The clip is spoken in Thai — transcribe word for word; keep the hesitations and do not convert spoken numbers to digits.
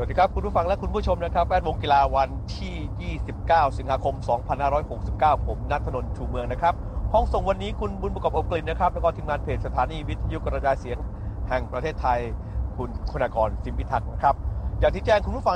วัสดีครับคุณผู้ฟังและคุณผู้ชมนะครับแวดวงกีฬาวันที่ยี่สิบเก้าสิงหาคมสองพันห้าร้อยหกสิบเก้าผมณัฐนนท์ชูเมืองนะครับห้องส่งวันนี้คุณบุญประกอบอบกลิ่นนะครับแล้วก็ทีมงานเพจสถานีวิทยุกระจายเสียงแห่งประเทศไทยคุณคุณากรสิมพิทักษ์นะครับอย่างที่แจ้งคุณผู้ฟัง